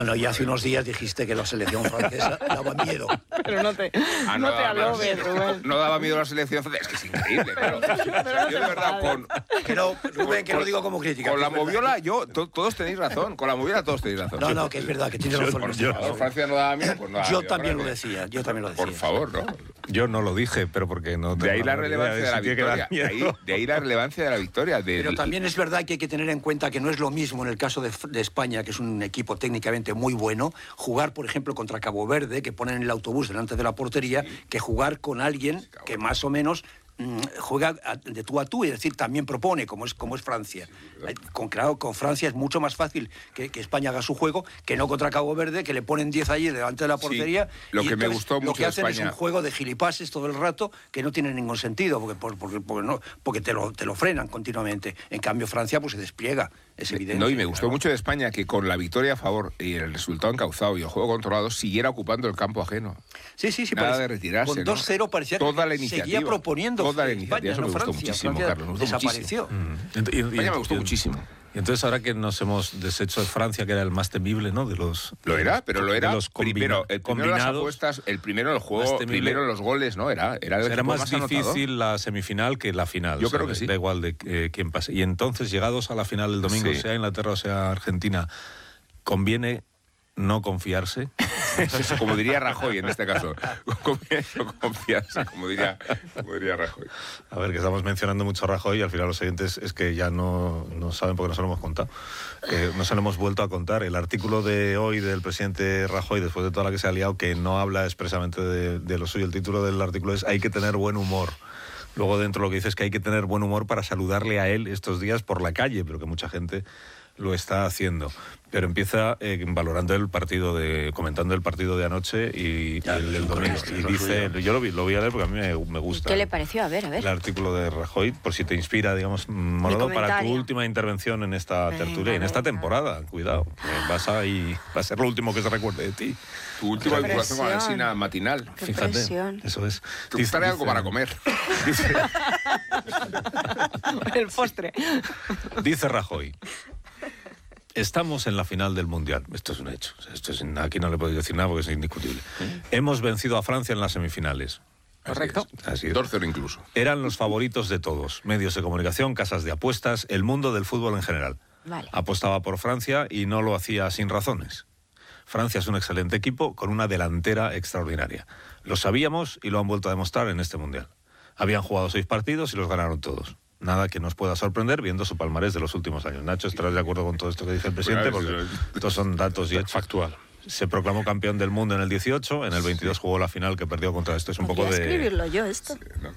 Bueno, y hace unos días dijiste que la selección francesa daba miedo. Pero no te alobes, Rubén. No daba miedo la selección francesa. Es que es increíble, claro. Yo de verdad, Rubén, que no digo como crítica. Con la moviola, todos tenéis razón. Con la moviola todos tenéis razón. No, que es verdad, que tienes razón. Francia no daba miedo, pues no daba Yo miedo. también lo decía. Por favor, ¿no? Yo no lo dije, pero porque no... De ahí la relevancia de la victoria. De ahí la relevancia de la victoria. Pero también es verdad que hay que tener en cuenta que no es lo mismo en el caso de España, que es un equipo técnicamente muy bueno, jugar, por ejemplo, contra Cabo Verde, que ponen el autobús delante de la portería, que jugar con alguien que más o menos juega de tú a tú, y es decir, también propone, como es Francia. Con Francia es mucho más fácil que España haga su juego que no contra Cabo Verde, que le ponen 10 allí delante de la portería. Sí, lo que me gustó mucho lo que hacen de España... es un juego de gilipases todo el rato que no tiene ningún sentido, porque te lo frenan continuamente. En cambio, Francia pues se despliega, es evidente. No, y me gustó mucho de España que con la victoria a favor y el resultado encauzado y el juego controlado siguiera ocupando el campo ajeno. Sí. Nada de retirarse. Con 2-0 parecía toda la que iniciativa, seguía proponiendo. Toda la iniciativa, eso me gustó muchísimo, Carlos. Desapareció. España me gustó muchísimo. Y entonces ahora que nos hemos deshecho de Francia, que era el más temible, ¿no? Lo era. De los primero las apuestas, el primero el juego, primero los goles, ¿no? Era más difícil la semifinal que la final. Yo creo que sí. Da igual de quién pase. Y entonces, llegados a la final del domingo, sea Inglaterra o sea Argentina, conviene no confiarse. Como diría Rajoy en este caso. Confiarse, como diría Rajoy. A ver, que estamos mencionando mucho a Rajoy y al final los oyentes es que ya no saben porque no se lo hemos contado. No se lo hemos vuelto a contar. El artículo de hoy del presidente Rajoy, después de toda la que se ha liado, que no habla expresamente de lo suyo. El título del artículo es "Hay que tener buen humor". Luego dentro lo que dice es que hay que tener buen humor para saludarle a él estos días por la calle, pero que mucha gente lo está haciendo. Pero empieza valorando comentando el partido de anoche y el domingo. Y dice, yo lo voy a leer porque a mí me gusta. ¿Qué le pareció? A ver. El artículo de Rajoy, por si te inspira, digamos, Morodo, para tu última intervención en esta tertulia, en esta temporada. Cuidado, va a ser lo último que se recuerde de ti. Tu última vinculación con la Alsina matinal. Fíjate, eso es. Te gustará algo para comer. El postre. Dice Rajoy: estamos en la final del Mundial. Esto es un hecho. Aquí no le podéis decir nada porque es indiscutible. Hemos vencido a Francia en las semifinales. Correcto. Así es. 2-0 incluso. Eran los favoritos de todos. Medios de comunicación, casas de apuestas, el mundo del fútbol en general. Vale. Apostaba por Francia y no lo hacía sin razones. Francia es un excelente equipo con una delantera extraordinaria. Lo sabíamos y lo han vuelto a demostrar en este Mundial. Habían jugado 6 partidos y los ganaron todos. Nada que nos pueda sorprender viendo su palmarés de los últimos años. Nacho, ¿estarás de acuerdo con todo esto que dice el presidente? Porque estos son datos y hechos. Factual. Se proclamó campeón del mundo en el 18, en el 22 jugó la final que perdió contra esto. Es un poco de... escribirlo yo esto.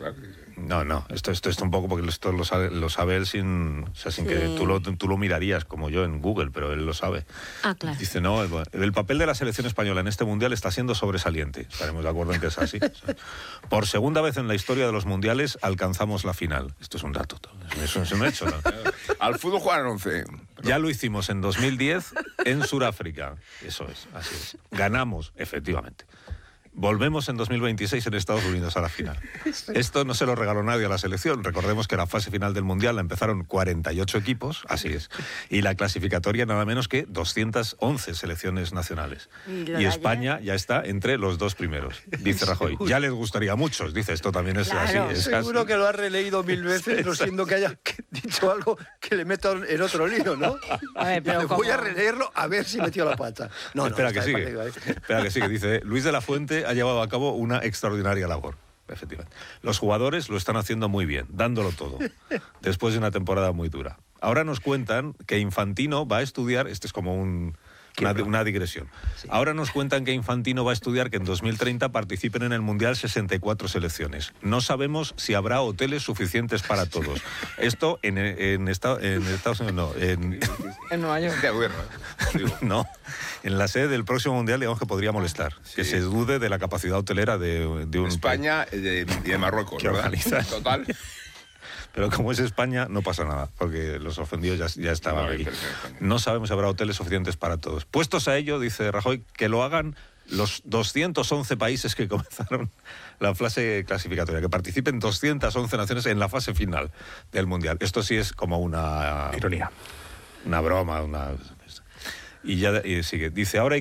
No, esto es un poco porque esto lo sabe él sin que tú lo mirarías como yo en Google, pero él lo sabe. Ah, claro. Dice, no, el papel de la selección española en este mundial está siendo sobresaliente. Estaremos de acuerdo en que es así. Por segunda vez en la historia de los mundiales alcanzamos la final. Esto es un dato, eso es un hecho, ¿no? Al fútbol juegan 11. Ya lo hicimos en 2010 en Sudáfrica. Eso es, así es. Ganamos, efectivamente. Volvemos en 2026 en Estados Unidos a la final. Esto no se lo regaló nadie a la selección. Recordemos que la fase final del Mundial la empezaron 48 equipos, así es. Y la clasificatoria nada menos que 211 selecciones nacionales. Y España ya está entre los 2 primeros, dice Rajoy. Ya les gustaría a muchos, dice, esto también es así. Es seguro casi... que lo has releído 1000 veces, no siendo que haya dicho algo que le meto en otro lío, ¿no? A ver, pero voy a releerlo a ver si metió la pata. Espera que sigue. Dice, Luis de la Fuente ha llevado a cabo una extraordinaria labor. Efectivamente. Los jugadores lo están haciendo muy bien, dándolo todo, después de una temporada muy dura. Ahora nos cuentan que Infantino va a estudiar, este es como una digresión. Sí. Ahora nos cuentan que Infantino va a estudiar que en 2030 participen en el Mundial 64 selecciones. No sabemos si habrá hoteles suficientes para todos. Esto en Estados Unidos no. En Nueva York. No. En la sede del próximo Mundial, digamos que podría molestar. Sí. Que se dude de la capacidad hotelera de un... España y de Marruecos, que ¿verdad? Organiza. Total. Pero como es España, no pasa nada, porque los ofendidos ya estaban aquí. No sabemos si habrá hoteles suficientes para todos. Puestos a ello, dice Rajoy, que lo hagan los 211 países que comenzaron la fase clasificatoria, que participen 211 naciones en la fase final del Mundial. Esto sí es como una... ironía. Una broma, y sigue. Dice, ahora hay